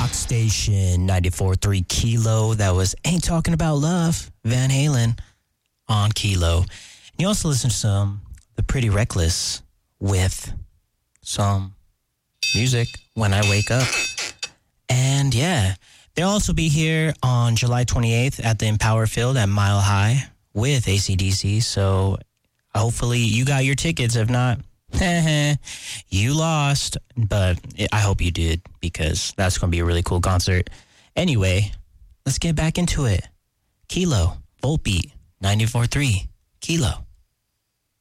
rock station, 94.3 Kilo. That was Ain't Talking About Love, Van Halen on Kilo. And you also listen to some The Pretty Reckless with some music when I wake up. And yeah, they'll also be here on July 28th at the Empower Field at Mile High with AC/DC. So hopefully you got your tickets. If not, you lost. But I hope you did, because that's going to be a really cool concert. Anyway, let's get back into it. Kilo, Voltbeat, 94.3 Kilo.